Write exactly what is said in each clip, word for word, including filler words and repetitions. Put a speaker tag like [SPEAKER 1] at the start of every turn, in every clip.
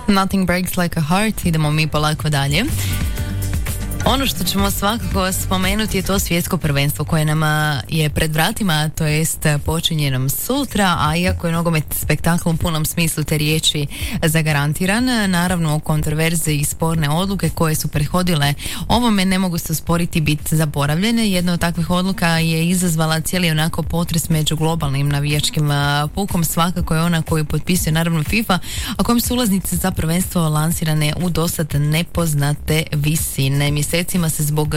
[SPEAKER 1] Nothing breaks like a heart. Idemo mi polako dalje. Ono što ćemo svakako spomenuti je to svjetsko prvenstvo koje nam je pred vratima, to jest počinje nam sutra, a iako je nogomet spektakl u punom smislu te riječi zagarantiran, naravno u kontroverze i sporne odluke koje su prethodile ovome ne mogu se osporiti biti zaboravljene. Jedna od takvih odluka je izazvala cijeli onako potres među globalnim navijačkim pukom, svakako je ona koju potpisuje naravno FIFA, a kojom su ulaznice za prvenstvo lansirane u dosad nepoznate visine. Mjesecima se zbog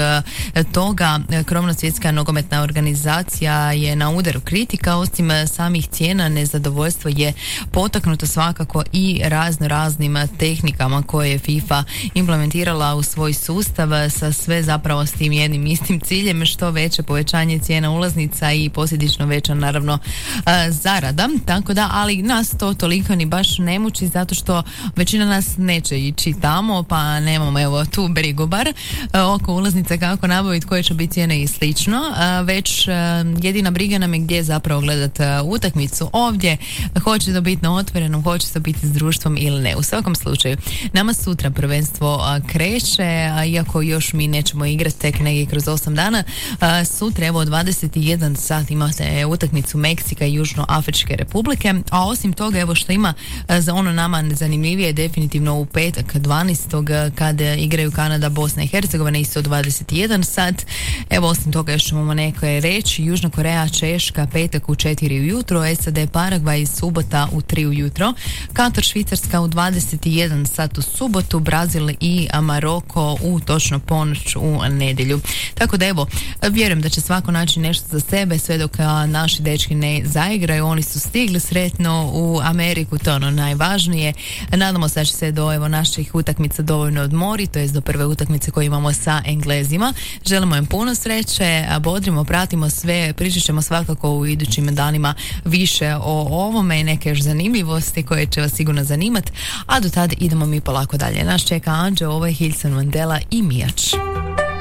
[SPEAKER 1] toga krovna svjetska nogometna organizacija je na udaru kritika. Osim samih cijena, nezadovoljstvo je potaknuto svakako i razno raznim tehnikama koje je FIFA implementirala u svoj sustav sa sve zapravo s tim jednim istim ciljem, što veće povećanje cijena ulaznica i posljedično veća naravno zarada. Tako da, ali nas to toliko ni baš ne muči zato što većina nas neće ići tamo, pa nemamo evo tu brigu bar oko ulaznica kako nabaviti, koje će biti cijene i slično, već jedina briga nam je gdje zapravo gledati utakmicu ovdje, hoće to biti na otvorenom, hoće to biti s društvom ili ne. U svakom slučaju, nama sutra prvenstvo kreće, iako još mi nećemo igrati tek negdje kroz osam dana. Sutra evo dvadeset jedan sat imate utakmicu Meksika i Južnoafričke republike, a osim toga evo što ima za ono nama zanimljivije definitivno u petak dvanaestog kada igraju Kanada, Bosna i Hercegovina isto dvadeset jedan sat. Evo osim toga još ćemo neke reći: Južna Koreja, Češka petak u četiri ujutro, S A D Paragvaj subota u tri ujutro, Katar, Švicarska u dvadeset jedan sat u subotu, Brazil i Maroko u točno ponoć u nedjelju. Tako da evo, vjerujem da će svako naći nešto za sebe sve dok naši dečki ne zaigraju. Oni su stigli sretno u Ameriku, to ono najvažnije. Nadamo se da će se do evo naših utakmica dovoljno odmori, to jest do prve utakmice koju imamo sa Englezima. Želimo im puno sreće, bodrimo, pratimo sve, pričat ćemo svakako u idućim danima više o ovome i neke još zanimljivosti koje će vas sigurno zanimati, a do tada idemo mi polako dalje. Nas čeka Anđe, ovo je Hilson Mandela i Mijač.